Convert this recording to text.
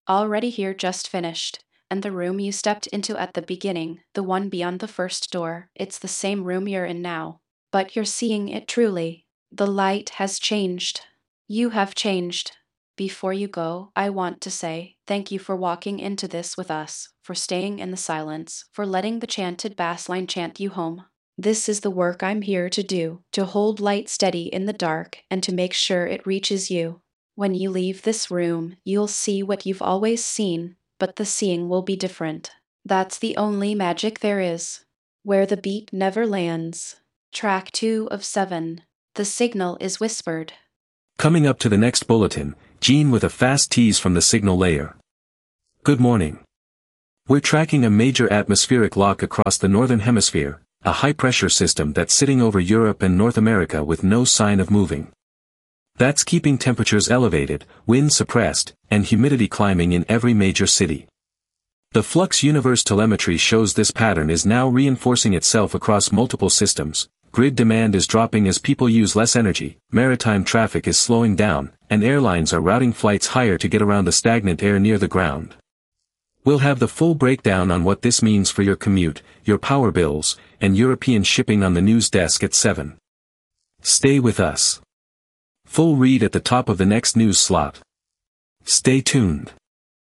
Already here, just finished. And the room you stepped into at the beginning, the one beyond the first door, it's the same room you're in now. But you're seeing it truly. The light has changed. You have changed. Before you go, I want to say thank you for walking into this with us, for staying in the silence, for letting the chanted bass line chant you home. This is the work I'm here to do, to hold light steady in the dark and to make sure it reaches you. When you leave this room, you'll see what you've always seen, but the seeing will be different. That's the only magic there is. Where the beat never lands. Track 2 of 7. The signal is whispered. Coming up to the next bulletin, Gene with a fast tease from the signal layer. Good morning. We're tracking a major atmospheric lock across the northern hemisphere, a high-pressure system that's sitting over Europe and North America with no sign of moving. That's keeping temperatures elevated, winds suppressed, and humidity climbing in every major city. The Flux Universe telemetry shows this pattern is now reinforcing itself across multiple systems. Grid demand is dropping as people use less energy, maritime traffic is slowing down, and airlines are routing flights higher to get around the stagnant air near the ground. We'll have the full breakdown on what this means for your commute, your power bills, and European shipping on the news desk at 7. Stay with us. Full read at the top of the next news slot. Stay tuned.